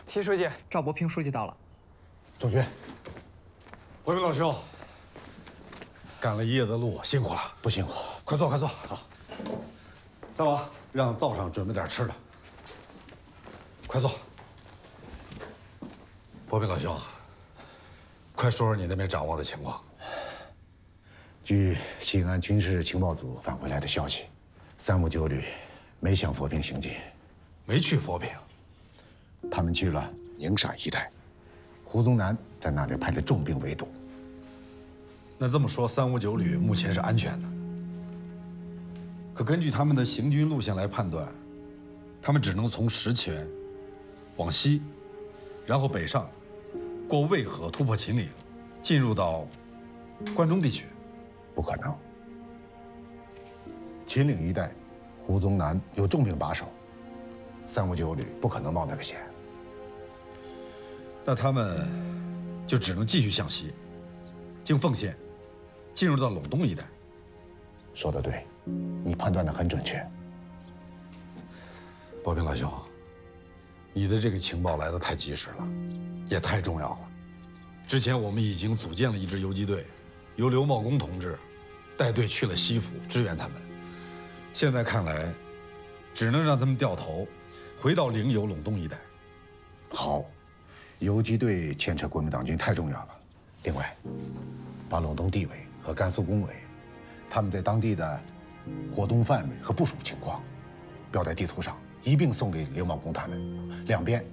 齐书记，赵伯平书记到了。 总军，国民老兄，赶了一夜的路，辛苦了。 不辛苦， 快坐，快坐。好，大王，让灶上准备点吃的。快坐。伯平老兄，快说说你那边掌握的情况。 据西安军事情报组返回来的消息，359旅没向佛坪行进， 没去佛坪， 他们去了宁陕一带，胡宗南在那里派了重兵围堵。 那这么说，359旅目前是安全的。可根据他们的行军路线来判断，他们只能从石泉往西，然后北上，过渭河突破秦岭，进入到关中地区。 不可能，秦岭一带，胡宗南有重兵把守，359旅不可能冒那个险。 那他们就只能继续向西，经凤县，进入到陇东一带。 说得对，你判断得很准确。 伯平老兄，你的这个情报来得太及时了，也太重要了。之前我们已经组建了一支游击队，由刘茂公同志带队去了西府支援他们。现在看来，只能让他们掉头，回到灵游陇东一带。 好，游击队牵扯国民党军太重要了。另外，把陇东地委和甘肃工委他们在当地的活动范围和部署情况标在地图上，一并送给刘茂公他们，两边